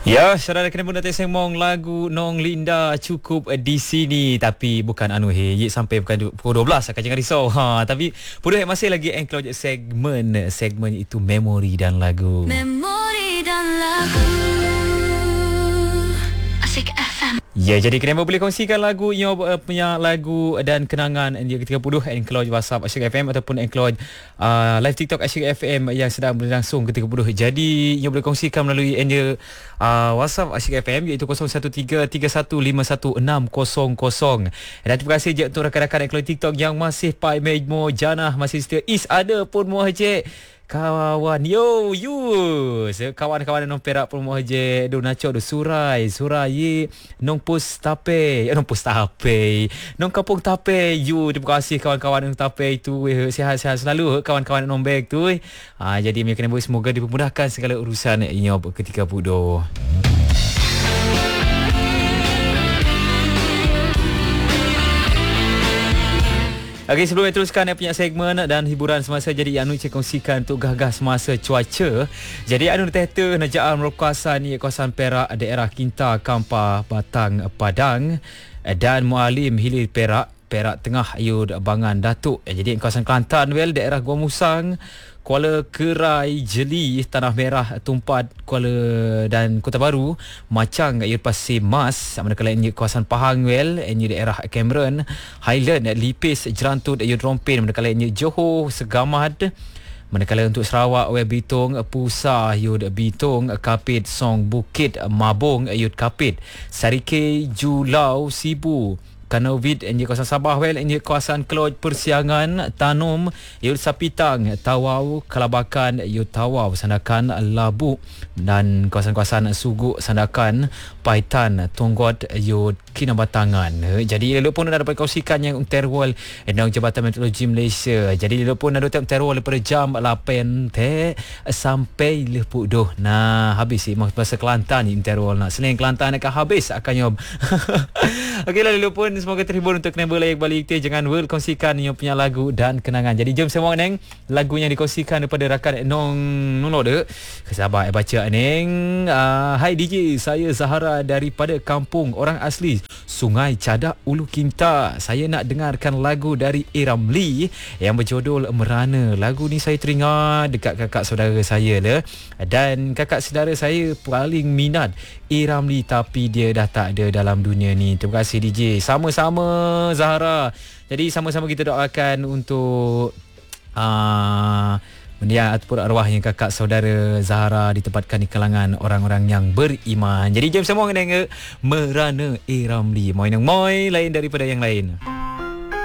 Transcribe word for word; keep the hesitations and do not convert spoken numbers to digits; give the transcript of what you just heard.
Ya, saudara kena pun datang semong lagu Nong Linda cukup di sini. Tapi bukan anu he, sampai bukan pukul dua belas akan jangan risau. Ha, tapi Puduh masih lagi enclose segmen segmen itu memori dan lagu. Memori dan lagu. Asik F M. Ya, jadi kena boleh kongsikan lagu you uh, punya lagu dan kenangan dia ketika Puduh enclose WhatsApp Asyik F M ataupun enclose uh, live TikTok Asyik F M yang sedang berlangsung ketika Puduh. Jadi you boleh kongsikan melalui dia uh, WhatsApp Asyik F M iaitu kosong satu tiga tiga satu lima satu enam kosong kosong. Dan terima kasih je untuk rakan-rakan enclose TikTok yang masih Pai Mejmo Janah masih setia. Is ada pun muah je kawan yo you kawan-kawan nong Perak pun muah je do naco do surai surai nong pos tape nong pos tape nong kampung tape you. Terima kasih kawan-kawan nong tape itu sihat-sihat selalu kawan-kawan nong beg tu. Ha, jadi mereka kena semoga dipermudahkan segala urusan nyob ketika Puduh. Okey, sebelum saya teruskan saya punya segmen dan hiburan semasa, jadi anu saya kongsikan untuk gagah semasa cuaca. Jadi anu tehta najaan merukasan ni kawasan Perak, daerah Kinta, Kampar, Batang, Padang dan Mualim Hilir Perak, Perak Tengah, Ayud, Bangan, Datuk. Jadi kawasan Kelantan wel, daerah Gua Musang, Kuala Kerai, Jeli, Tanah Merah, Tumpat, Kuala dan Kota Baru, Macang, Ayud Pasir Mas, manakala ini kawasan Pahang wel, ini daerah Cameron, Highland, Lipis, Jerantut, Ayud Rompin, manakala ini Johor, Segamad. Manakala untuk Sarawak, Wel Bitung, Pusa, Ayud Bitung, Kapit, Song Bukit, Mabung, Ayud Kapit, Sarike, Julau, Sibu, Kanowid, ini kawasan Sabah wel, ini kawasan Keloj Persiangan, Tanum, Yud Sapitang, Tawau, Kelabakan, Yud Tawau, Sandakan, Labu dan kawasan-kawasan Suguk, Sandakan, Paitan, Tonggot, Yud Kinabatangan. Jadi lalu pun ada dapat kongsikan yang terwal dan Jabatan Meteorologi Malaysia. Jadi lalu pun ada terwal daripada jam lapan te sampai lepuk doh. Nah, habis sih masa Kelantan ni terwal nak. Selain Kelantan akan habis akan nyob. Okey, lalu pun semoga terhibur untuk kena balik balik kita. Jangan lupa kongsikan yang punya lagu dan kenangan. Jadi jom semua neng lagu yang dikongsikan daripada rakan Nong Nolo de. Kesabar eh baca neng. Uh, hai D J, saya Zahara daripada kampung orang asli Sungai Cadak, Ulu Kinta. Saya nak dengarkan lagu dari A. Ramli yang berjudul Merana. Lagu ni saya teringat dekat kakak saudara saya lah. Dan kakak saudara saya paling minat A. Ramli tapi dia dah tak ada dalam dunia ni. Terima kasih D J. Sama-sama Zahara. Jadi sama-sama kita doakan untuk uh, mendiang ataupun arwahnya kakak saudara Zahara ditempatkan di kalangan orang-orang yang beriman. Jadi jom semua kena Merana A. Ramli. Moi nang moi lain daripada yang lain.